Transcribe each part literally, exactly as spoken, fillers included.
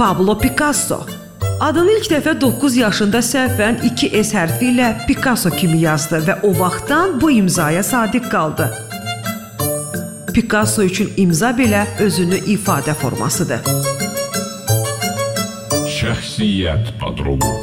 Pablo Picasso. Adını ilk dəfə doqquz yaşında səhvən iki S hərfi ilə Picasso kimi yazdı və o vaxtdan bu imzaya sadiq qaldı. Picasso üçün imza belə özünü ifadə formasıdır. Şəxsiyyət adrobu.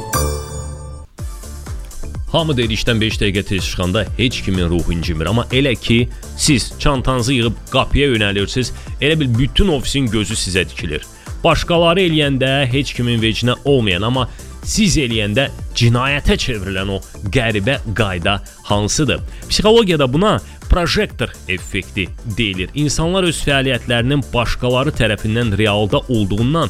Hamı deyir işdən beş dəqiqə tez çıxanda heç kimin ruhu incimir. Amma elə ki, siz çantanızı yığıb qapıya yönəlirsiniz, elə bil bütün ofisin gözü sizə dikilir. Başqaları eləyəndə heç kimin vecinə olmayan, amma siz eləyəndə cinayətə çevrilən o qəribə qayda hansıdır? Psixologiyada buna projektor effekti deyilir. İnsanlar öz fəaliyyətlərinin başqaları tərəfindən realda olduğundan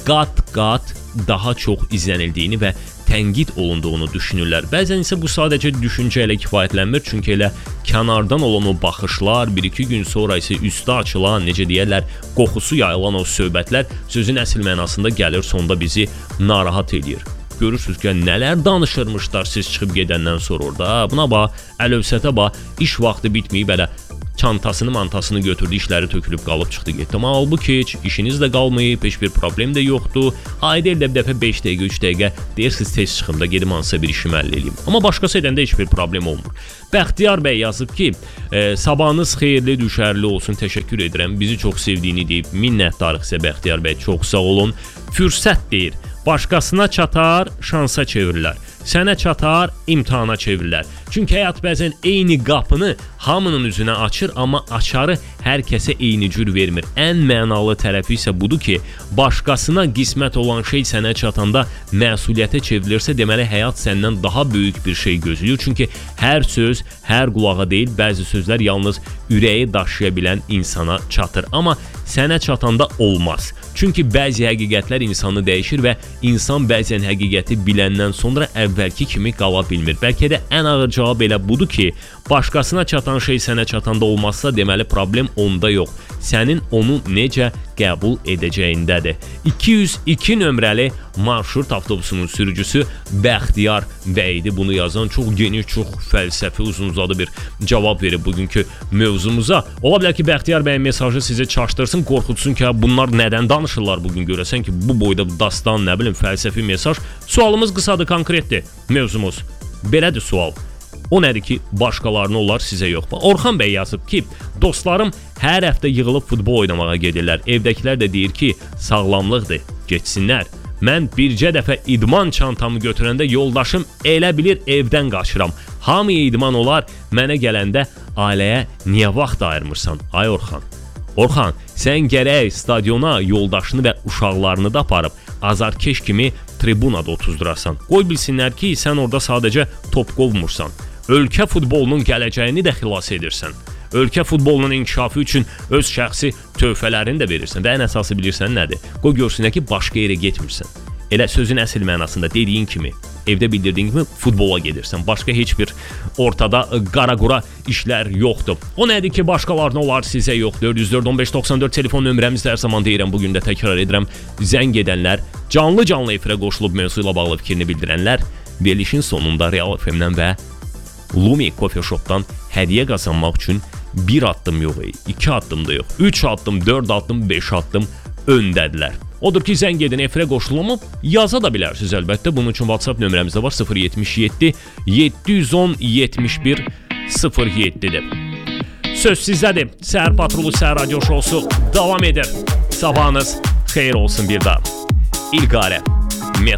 qat-qat daha çox izlənildiyini və tənqid olunduğunu düşünürlər. Bəzən isə bu sadəcə düşüncə ilə kifayətlənmir, çünki elə kənardan olan o baxışlar, bir-iki gün sonra isə üstə açılan, necə deyərlər, qoxusu yayılan o söhbətlər sözün əsl mənasında gəlir, sonda bizi narahat edir. Görürsünüz ki, nələr danışırmışlar siz çıxıb gedəndən sonra orada. Buna bax, əlövsətə bax, iş vaxtı bitməyib elə çantasını, mantasını götürdü, işləri tökülüb qalıb çıxdı getdi. Amma halbuki heç işiniz də qalmayıb, heç bir problem də yoxdur. Ayda ildə bir dəfə beş dəqiqə, üç dəqiqə deyirsiniz tez çıxım da gedim hansısa bir işimi əldə edeyim. Amma başqası edəndə heç bir problem olmur. Bəxtiyar bəy yazıb ki, e, sabahınız xeyirli, düşərli olsun, təşəkkür edirəm. Bizi çox sevdiyini deyib, minnətdarıq sizə Bəxtiyar bəy, çox sağ olun. Fürsət deyir, başqasına çatar, şansa çevirilər. Sənə çatar, imtihana çevirilər. Çünki həyat bəzən eyni qapını hamının üzünə açır, amma açarı hər kəsə eyni cür vermir. Ən mənalı tərəfi isə budur ki, başqasına qismət olan şey sənə çatanda məsuliyyətə çevrilirsə, deməli həyat səndən daha böyük bir şey gözləyir. Çünki hər söz, hər qulağa deyil, bəzi sözlər yalnız ürəyi daşıya bilən insana çatır. Amma sənə çatanda olmaz. Çünki bəzi həqiqətlər insanı dəyişir və insan bəzən həqiqəti biləndən sonra əvvəlki kimi qala bilmir. Bəlkə də ən ağır cavab elə budur ki, başqasına çatan şey sənə çatanda olmazsa, deməli problem onda yox. Sənin onu necə qəbul edəcəyindədir. iki yüz iki nömrəli marşrut avtobusunun sürücüsü Bəxtiyar bəydi. Bunu yazan çox geniş, çox fəlsəfi, uzun-uzadı bir cavab verib bugünkü mövzumuza. Ola bilər ki, Bəxtiyar bəyin mesajı sizi çaşdırsın, qorxutsun ki, bunlar nədən danışırlar bugün görəsən ki, bu boyda dastan, nə bilim, fəlsəfi mesaj. Sualımız qısadır, konkretdir. Mövzumuz belədir sual. O nədir ki, başqalarına olar, sizə yox. Orxan bəy yazıb ki, dostlarım hər həftə yığılıb futbol oynamağa gedirlər. Evdəkilər də deyir ki, sağlamlıqdır, getsinlər. Mən bircə dəfə idman çantamı götürəndə yoldaşım elə bilir evdən qaçıram. Hamıya idman olar, mənə gələndə ailəyə niyə vaxt ayırmırsan? Ay Orxan. Orxan, sən gərək stadiona yoldaşını və uşaqlarını da aparıb azarkeş kimi tribunada otuzdurasan. Qoy bilsinlər ki, sən orada sadəcə top qovmursan. Ölkə futbolunun gələcəyini də xilas edirsən. Ölkə futbolunun inkişafı üçün öz şəxsi töhfələrini də verirsən və ən əsası bilirsən nədir? Qoy görsünlər ki, başqa yerə getmirsən. Elə sözün əsl mənasında dediyin kimi, evdə bildirdiyin kimi futbola gedirsən. Başqa heç bir ortada qara-qura işlər yoxdur. O nədir ki, başqalarına olar, sizə yox. dörd yüz dörd on beş doxsan dörd telefon nömrəmizdə hər zaman deyirəm, bugün də təkrar edirəm. Zəng edənlər, canlı-canlı efirə qoşulub mövzu ilə bağlı fikrini bildirənlər, verilişin sonunda Real F M-dən və Lumi Coffee Shop'dan hədiyyə qazanmaq üçün bir addım yox, iki addım da yox, üç addım, dörd addım, beş addım öndədilər. Odur ki, zəng edin, efirə qoşulub yaza da bilərsiniz əlbəttə. Bunun üçün WhatsApp nömrəmizdə var, sıfır yetmiş yeddi yeddi yüz on yetmiş bir sıfır yeddidir. Söz sizdədir. Səhər patrolu, Səhər radio şousu davam edir. Sabahınız xeyir olsun bir daha. İlqarə.